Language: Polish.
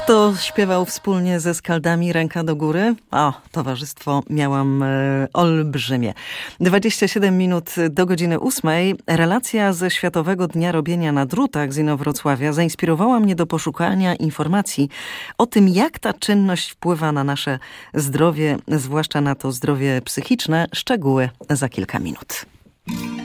Kto śpiewał wspólnie ze skaldami Ręka do góry? O, towarzystwo miałam olbrzymie. 27 minut do godziny 8. Relacja ze Światowego Dnia Robienia na Drutach z Inowrocławia zainspirowała mnie do poszukania informacji o tym, jak ta czynność wpływa na nasze zdrowie, zwłaszcza na to zdrowie psychiczne. Szczegóły za kilka minut.